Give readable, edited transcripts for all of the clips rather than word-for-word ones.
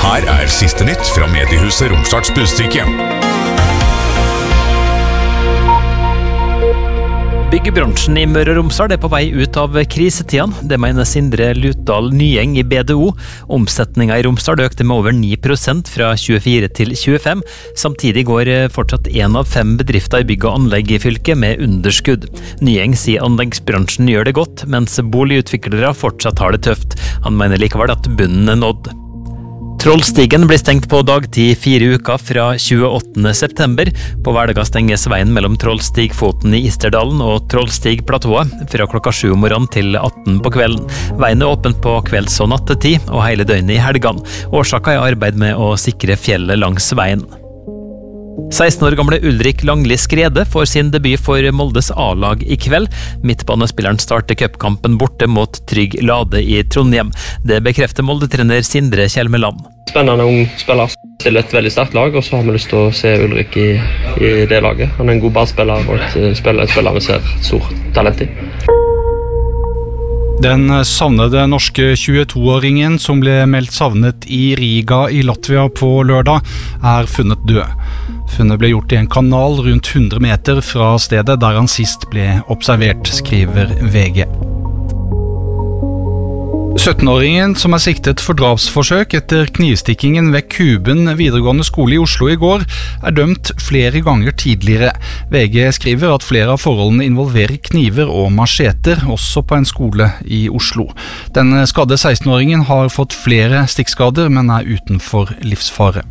Her siste nytt fra mediehuset Romsdals Budstikke. Byggebransjen i Møre og Romsdal på vei ut av krisetiden. Det mener Sindre Lutdal Nyeng i BDO. Omsetningen i Romsdal økte med over 9% fra 24 til 25. Samtidig går fortsatt 1 av 5 bedrifter i bygg og anlegg i fylket med underskudd. Nyeng sier anleggsbransjen gjør det godt, mens boligutviklere fortsatt har det tøft. Han mener likevel at bunnen nådd. Trollstigen blir stengt på dagtid 4 uker fra 28. september. På hverdager stenges veien mellom Trollstigfoten i Isterdalen og Trollstigplatået fra klokka 7 om morgenen til 18 på kvelden. Veien åpen på kvelds- og nattetid og hele døgnet i helgene. Årsaken arbeid med å sikre fjellet langs veien. 16 år gamle Ulrik Langli Skrede får sin debut for Moldes A-lag i kveld. Midtbanespilleren starter cupkampen borte mot Trygg Lade i Trondheim. Det bekrefter Molde-trener Sindre Kjelmeland. Spennende ung spiller til et veldig sterkt lag, og så har vi lyst til å se Ulrik i det laget. Han en god ballspiller og et spiller vi ser stort talent i. Den savnede norske 22-åringen som ble meldt savnet i Riga i Latvia på lørdag, funnet død. Funnet ble gjort i en kanal rundt 100 meter fra stedet der han sist ble observert, skriver VG. 17-åringen som siktet for drapsforsøk etter knivstikkingen ved Kuben videregående skole i Oslo i går, dømt flere ganger tidligere. VG skriver at flere av forholdene involverer kniver og macheter, også på en skole i Oslo. Den skadde 16-åringen har fått flere stikkskader, men utenfor livsfare.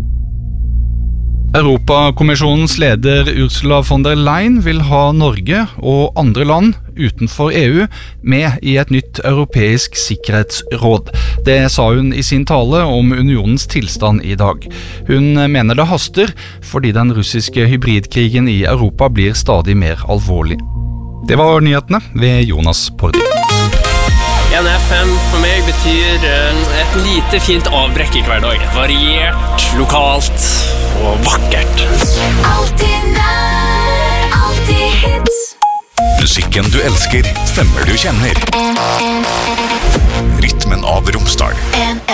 Europakommisjonens leder Ursula von der Leyen vil ha Norge og andre land utenfor EU med i et nytt europeisk sikkerhetsråd. Det sa hun i sin tale om unionens tilstand i dag. Hun mener det haster fordi den russiske hybridkrigen i Europa blir stadig mer alvorlig. Det var nyhetene ved Jonas Pordi. NFM for meg betyr et lite fint avbrekk i hver dag. Variert, lokalt og vakkert. Alltid nær, alltid hits. Musikken du elsker, stemmer du kjenner. Rytmen av Romsdal.